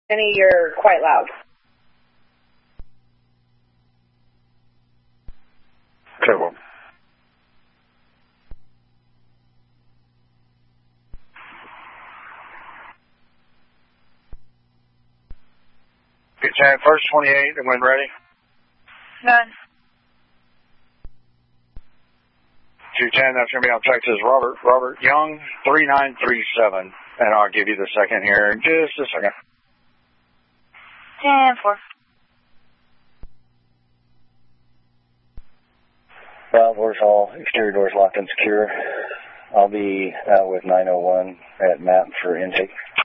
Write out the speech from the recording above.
Jenny, you're quite loud. Okay, well. Lieutenant, first 28, and when ready? None. 210, that's going to be on Texas Robert Young, 3937. And I'll give you the second here in just a second. 10-4. Valve doors all, exterior doors locked and secure. I'll be with 901 at map for intake.